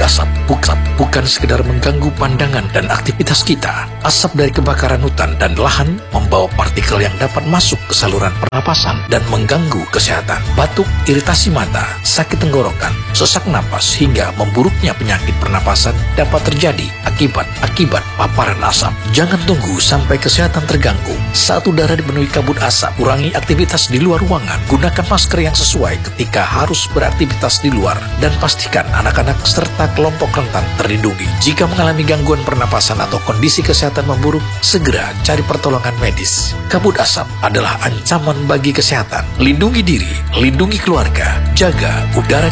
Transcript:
asap bukan sekedar mengganggu pandangan dan aktivitas kita. Asap dari kebakaran hutan dan lahan membawa partikel yang dapat masuk ke saluran pernapasan dan mengganggu kesehatan. Batuk, iritasi mata, sakit tenggorokan, sesak napas, hingga memburuknya penyakit pernapasan dapat terjadi akibat paparan asap. Jangan tunggu sampai kesehatan terganggu. Saat udara dipenuhi kabut asap, kurangi aktivitas di luar ruangan. Gunakan masker yang sesuai ketika harus beraktivitas di luar, dan pastikan anak-anak serta kelompok rentan terlindungi. Jika mengalami gangguan pernapasan atau kondisi kesehatan memburuk, segera cari pertolongan medis. Kabut asap adalah ancaman bagi kesehatan. Lindungi diri, lindungi keluarga, jaga udara